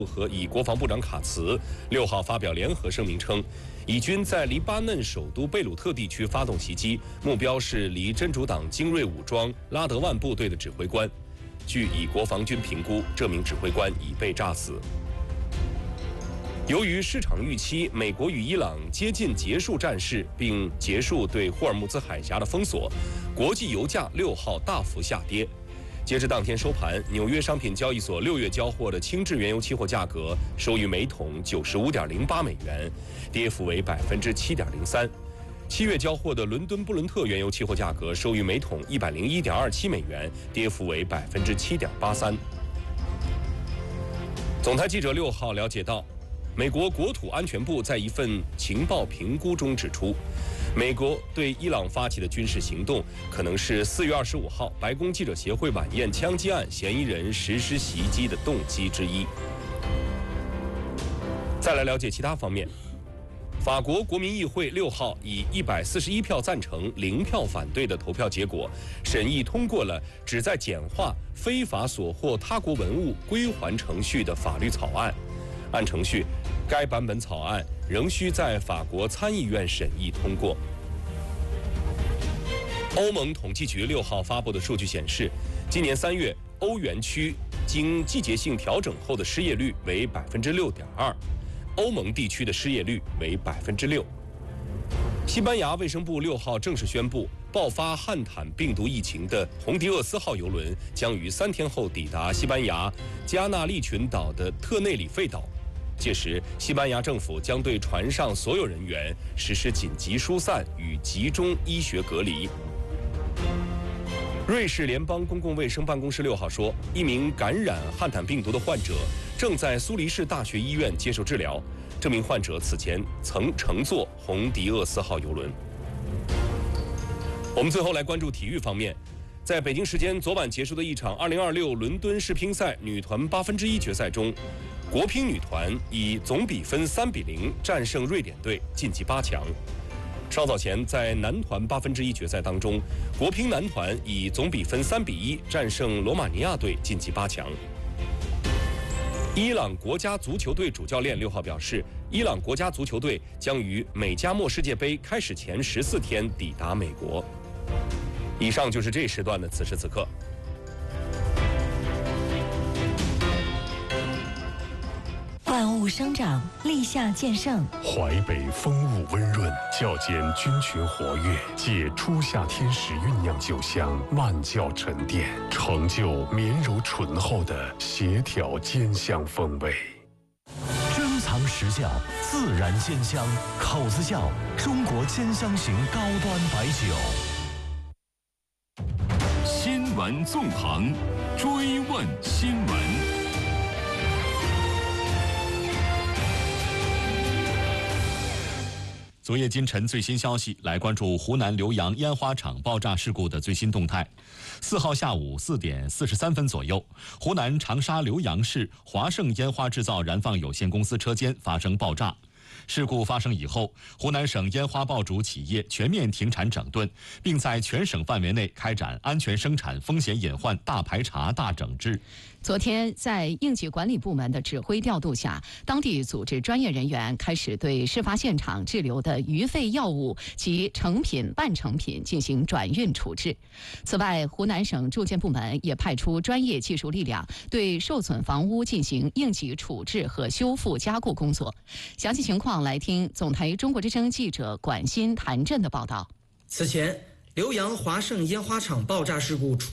和以国防部长卡茨6号发表联合声明称，以军在黎巴嫩首都贝鲁特地区发动袭击，目标是离真主党精锐武装拉德万部队的指挥官。据以国防军评估，这名指挥官已被炸死。由于市场预期美国与伊朗接近结束战事，并结束对霍尔木兹海峡的封锁，国际油价6号大幅下跌。截至当天收盘，纽约商品交易所6月交货的轻质原油期货价格收于每桶95.08美元，跌幅为7.03%。7月交货的伦敦布伦特原油期货价格收于每桶101.27美元，跌幅为7.83%。总台记者6号了解到，美国国土安全部在一份情报评估中指出，美国对伊朗发起的军事行动可能是4月25号白宫记者协会晚宴枪击案嫌疑人实施袭击的动机之一。再来了解其他方面，法国国民议会6号以141票赞成、0票反对的投票结果，审议通过了旨在简化非法所获他国文物归还程序的法律草案。按程序，该版本草案仍需在法国参议院审议通过。欧盟统计局6号发布的数据显示，今年3月欧元区经季节性调整后的失业率为6.2%，欧盟地区的失业率为6%。西班牙卫生部6号正式宣布，爆发汉坦病毒疫情的洪迪厄斯号邮轮将于3天后抵达西班牙加纳利群岛的特内里费岛。届时，西班牙政府将对船上所有人员实施紧急疏散与集中医学隔离。瑞士联邦公共卫生办公室6号说，一名感染汉坦病毒的患者正在苏黎世大学医院接受治疗。这名患者此前曾乘坐洪迪厄斯号邮轮。我们最后来关注体育方面，在北京时间昨晚结束的一场2026伦敦世乒赛女团1/8决赛中，国乒女团以总比分3-0战胜瑞典队，晋级8强。稍早前，在男团1/8决赛当中，国乒男团以总比分3-1战胜罗马尼亚队，晋级8强。伊朗国家足球队主教练6号表示，伊朗国家足球队将于美加墨世界杯开始前14天抵达美国。以上就是这时段的此时此刻。 万物生长，立夏渐盛。 淮北风物温润，较间菌群活跃，借初夏天时酝酿酒香，慢酵沉淀，成就绵柔醇厚的协调兼香风味。 珍藏实窖，自然兼香，口子窖，中国兼香型高端白酒。 新闻纵横，追问新闻。 昨夜今晨最新消息，来关注湖南浏阳烟花厂爆炸事故的最新动态。4号下午4点43分左右，湖南长沙浏阳市华盛烟花制造燃放有限公司车间发生爆炸。事故发生以后，湖南省烟花爆竹企业全面停产整顿，并在全省范围内开展安全生产风险隐患大排查大整治。 昨天，在应急管理部门的指挥调度下，当地组织专业人员开始对事发现场滞留的余废药物及成品、半成品进行转运处置。此外，湖南省住建部门也派出专业技术力量对受损房屋进行应急处置和修复加固工作。详细情况来听总台中国之声记者管鑫、谭震的报道。 此前，浏阳华盛烟花厂爆炸事故